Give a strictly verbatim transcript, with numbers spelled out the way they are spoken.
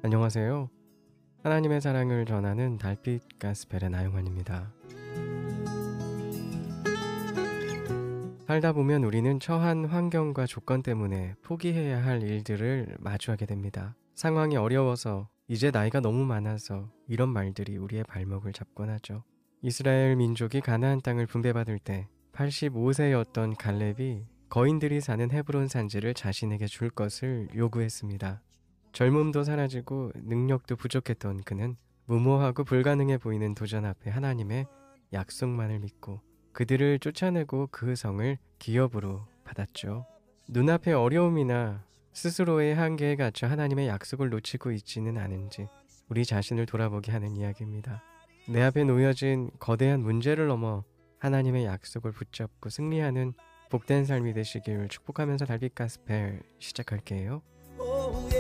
안녕하세요. 하나님의 사랑을 전하는 달빛 가스펠의 나용환입니다. 살다 보면 우리는 처한 환경과 조건 때문에 포기해야 할 일들을 마주하게 됩니다. 상황이 어려워서, 이제 나이가 너무 많아서, 이런 말들이 우리의 발목을 잡곤 하죠. 이스라엘 민족이 가나안 땅을 분배받을 때 팔십오 세였던 갈렙이 거인들이 사는 헤브론 산지를 자신에게 줄 것을 요구했습니다. 젊음도 사라지고 능력도 부족했던 그는 무모하고 불가능해 보이는 도전 앞에 하나님의 약속만을 믿고 그들을 쫓아내고 그 성을 기업으로 받았죠. 눈앞의 어려움이나 스스로의 한계에 갇혀 하나님의 약속을 놓치고 있지는 않은지 우리 자신을 돌아보게 하는 이야기입니다. 내 앞에 놓여진 거대한 문제를 넘어 하나님의 약속을 붙잡고 승리하는 복된 삶이 되시길 축복하면서 달빛 가스펠 시작할게요.